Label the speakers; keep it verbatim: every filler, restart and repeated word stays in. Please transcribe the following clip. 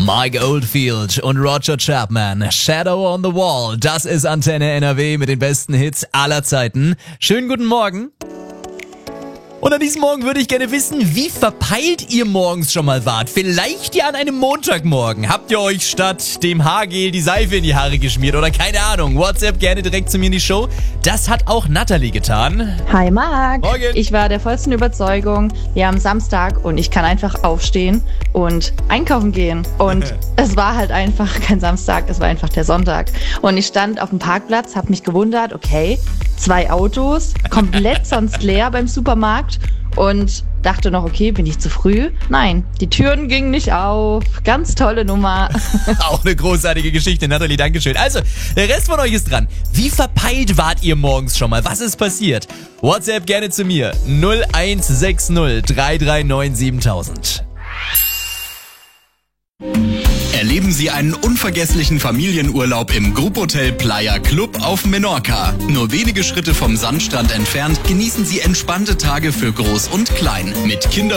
Speaker 1: Mike Oldfield und Roger Chapman. Shadow on the Wall. Das ist Antenne N R W mit den besten Hits aller Zeiten. Schönen guten Morgen. Und an diesem Morgen würde ich gerne wissen, wie verpeilt ihr morgens schon mal wart. Vielleicht ja an einem Montagmorgen. Habt ihr euch statt dem Haargel die Seife in die Haare geschmiert oder keine Ahnung. WhatsApp gerne direkt zu mir in die Show. Das hat auch Natalie getan.
Speaker 2: Hi Marc.
Speaker 1: Morgen.
Speaker 2: Ich war der vollsten Überzeugung, wir haben Samstag und ich kann einfach aufstehen und einkaufen gehen. Und es war halt einfach kein Samstag, es war einfach der Sonntag. Und ich stand auf dem Parkplatz, habe mich gewundert, okay, zwei Autos, komplett sonst leer beim Supermarkt und dachte noch, okay, bin ich zu früh? Nein, die Türen gingen nicht auf. Ganz tolle Nummer.
Speaker 1: Auch eine großartige Geschichte, Natalie, dankeschön. Also, der Rest von euch ist dran. Wie verpeilt wart ihr morgens schon mal? Was ist passiert? WhatsApp gerne zu mir. null eins sechs null drei drei neun siebentausend.
Speaker 3: Erleben Sie einen unvergesslichen Familienurlaub im Grupphotel Playa Club auf Menorca. Nur wenige Schritte vom Sandstrand entfernt genießen Sie entspannte Tage für Groß und Klein. Mit Kinder